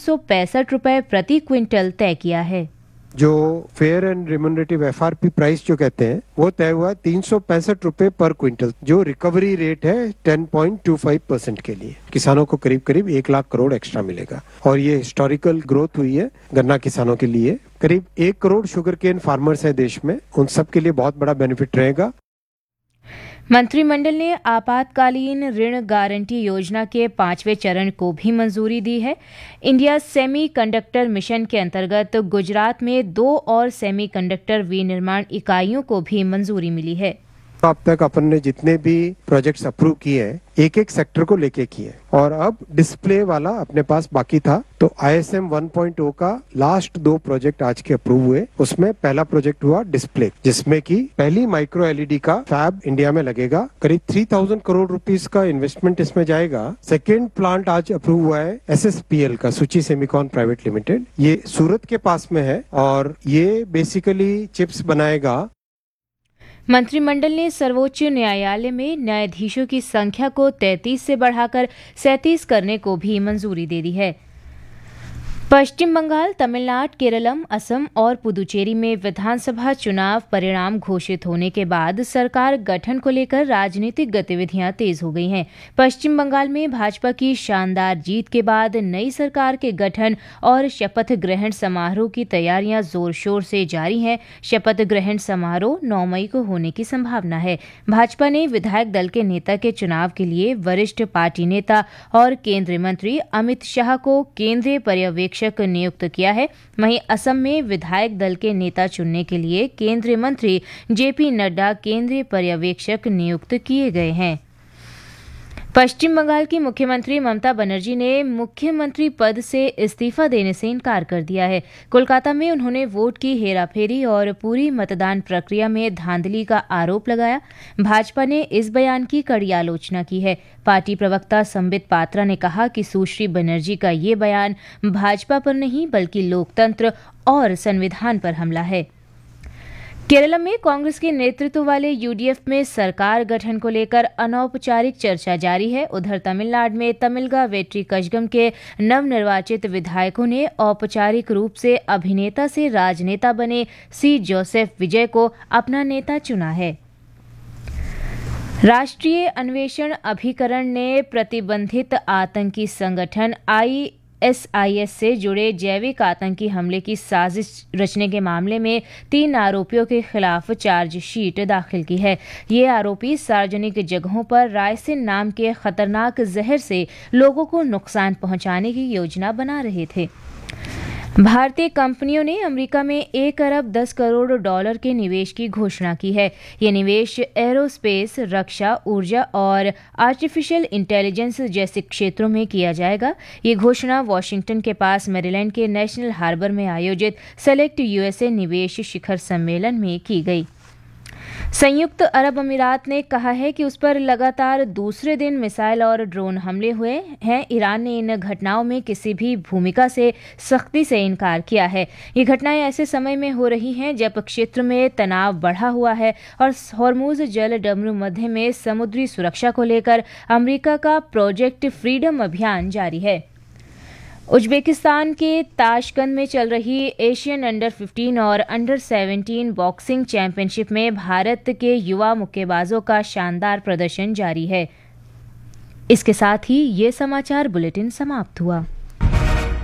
₹365 प्रति क्विंटल तय किया है। जो fair and remunerative FRP price जो कहते हैं वो तय हुआ ₹365 पर क्विंटल, जो रिकवरी रेट है 10.25% के लिए। किसानों को करीब करीब 1 लाख करोड़ एक्स्ट्रा मिलेगा और ये हिस्टोरिकल ग्रोथ हुई है गन्ना किसानों के लिए। करीब 1 करोड़ शुगर केन फार्मर्स है देश में, उन सब के लिए बहुत बड़ा बेनिफिट रहेगा। मंत्रिमंडल ने आपातकालीन ऋण गारंटी योजना के 5वें चरण को भी मंजूरी दी है। इंडिया सेमीकंडक्टर मिशन के अंतर्गत गुजरात में 2 और सेमीकंडक्टर विनिर्माण इकाइयों को भी मंजूरी मिली है। अब तक अपन ने जितने भी प्रोजेक्ट्स अप्रूव किए हैं एक एक सेक्टर को लेके किए और अब डिस्प्ले वाला अपने पास बाकी था, तो ISM 1.0 का लास्ट 2 प्रोजेक्ट आज के अप्रूव हुए। उसमें पहला प्रोजेक्ट हुआ डिस्प्ले, जिसमें कि पहली माइक्रो LED का फैब इंडिया में लगेगा। करीब 3000 करोड़ रुपीस का इन्वेस्टमेंट इसमें जाएगा। सेकेंड प्लांट आज अप्रूव हुआ है SSPL का, सुची सेमिकॉन प्राइवेट लिमिटेड, ये सूरत के पास में है और ये बेसिकली चिप्स बनाएगा। मंत्रिमंडल ने सर्वोच्च न्यायालय में न्यायाधीशों की संख्या को 33 से बढ़ाकर 37 करने को भी मंजूरी दे दी है। पश्चिम बंगाल, तमिलनाडु, केरलम, असम और पुदुचेरी में विधानसभा चुनाव परिणाम घोषित होने के बाद सरकार गठन को लेकर राजनीतिक गतिविधियां तेज हो गई हैं। पश्चिम बंगाल में भाजपा की शानदार जीत के बाद नई सरकार के गठन और शपथ ग्रहण समारोह की तैयारियां जोर शोर से जारी हैं। शपथ ग्रहण समारोह 9 मई को होने की संभावना है। भाजपा ने विधायक दल के नेता के चुनाव के लिए वरिष्ठ पार्टी नेता और केंद्रीय मंत्री अमित शाह को केंद्रीय पर्यवेक्षक नियुक्त किया है। वहीं असम में विधायक दल के नेता चुनने के लिए केंद्रीय मंत्री JP नड्डा केंद्रीय पर्यवेक्षक नियुक्त किए गए हैं। पश्चिम बंगाल की मुख्यमंत्री ममता बनर्जी ने मुख्यमंत्री पद से इस्तीफा देने से इनकार कर दिया है। कोलकाता में उन्होंने वोट की हेराफेरी और पूरी मतदान प्रक्रिया में धांधली का आरोप लगाया। भाजपा ने इस बयान की कड़ी आलोचना की है। पार्टी प्रवक्ता संबित पात्रा ने कहा कि सुश्री बनर्जी का ये बयान भाजपा पर नहीं बल्कि लोकतंत्र और संविधान पर हमला है। केरल में कांग्रेस के नेतृत्व वाले UDF में सरकार गठन को लेकर अनौपचारिक चर्चा जारी है। उधर तमिलनाडु में तमिलगा वेट्री कजगम के नवनिर्वाचित विधायकों ने औपचारिक रूप से अभिनेता से राजनेता बने C. जोसेफ विजय को अपना नेता चुना है। राष्ट्रीय अन्वेषण अभिकरण ने प्रतिबंधित आतंकी संगठन ISIS से जुड़े जैविक आतंकी हमले की साजिश रचने के मामले में 3 आरोपियों के खिलाफ चार्जशीट दाखिल की है। ये आरोपी सार्वजनिक जगहों पर रायसिन नाम के खतरनाक जहर से लोगों को नुकसान पहुंचाने की योजना बना रहे थे। भारतीय कंपनियों ने अमेरिका में $1 अरब 10 करोड़ के निवेश की घोषणा की है। ये निवेश एरोस्पेस, रक्षा, ऊर्जा और आर्टिफिशियल इंटेलिजेंस जैसे क्षेत्रों में किया जाएगा। ये घोषणा वॉशिंगटन के पास मैरीलैंड के नेशनल हार्बर में आयोजित सेलेक्ट USA निवेश शिखर सम्मेलन में की गई। संयुक्त अरब अमीरात ने कहा है कि उस पर लगातार दूसरे दिन मिसाइल और ड्रोन हमले हुए हैं। ईरान ने इन घटनाओं में किसी भी भूमिका से सख्ती से इनकार किया है। ये घटनाएं ऐसे समय में हो रही हैं जब क्षेत्र में तनाव बढ़ा हुआ है और हॉर्मुज जल डमरू मध्य में समुद्री सुरक्षा को लेकर अमेरिका का प्रोजेक्ट फ्रीडम अभियान जारी है। उज्बेकिस्तान के ताशकंद में चल रही एशियन अंडर 15 और अंडर 17 बॉक्सिंग चैंपियनशिप में भारत के युवा मुक्केबाजों का शानदार प्रदर्शन जारी है। इसके साथ ही ये समाचार बुलेटिन समाप्त हुआ।